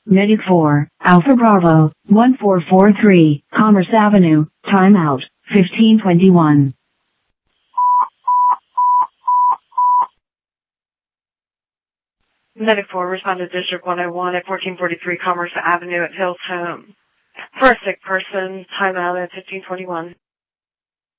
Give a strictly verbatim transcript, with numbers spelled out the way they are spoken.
Medic four, Alpha Bravo, one four four three, Commerce Avenue, timeout, fifteen twenty-one. Medic four, respond to District one oh one at fourteen forty-three Commerce Avenue at Hills Home. For a sick person, timeout at fifteen twenty-one.